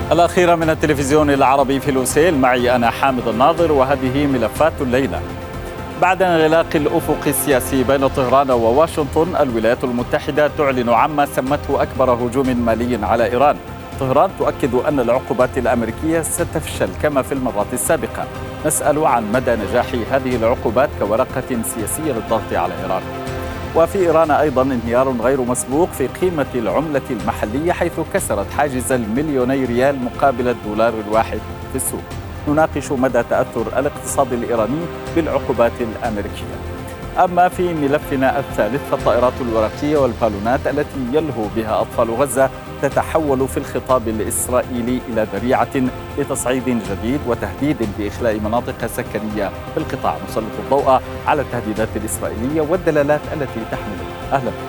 الأخيرة من التلفزيون العربي في لوسيل، معي أنا حامد الناظر، وهذه ملفات الليلة. بعد انغلاق الأفق السياسي بين طهران وواشنطن، الولايات المتحدة تعلن عما سمته أكبر هجوم مالي على إيران. طهران تؤكد أن العقوبات الأمريكية ستفشل كما في المرات السابقة. نسأل عن مدى نجاح هذه العقوبات كورقة سياسية للضغط على إيران. وفي إيران أيضا انهيار غير مسبوق في قيمة العملة المحلية، حيث كسرت حاجز المليوني ريال مقابل الدولار الواحد في السوق. نناقش مدى تأثر الاقتصاد الإيراني بالعقوبات الأمريكية. أما في ملفنا الثالث، فالطائرات الورقية والبالونات التي يلهو بها أطفال غزة تتحول في الخطاب الإسرائيلي إلى ذريعة لتصعيد جديد وتهديد بإخلاء مناطق سكنية في القطاع. نسلط الضوء على التهديدات الإسرائيلية والدلالات التي تحمل. أهلا.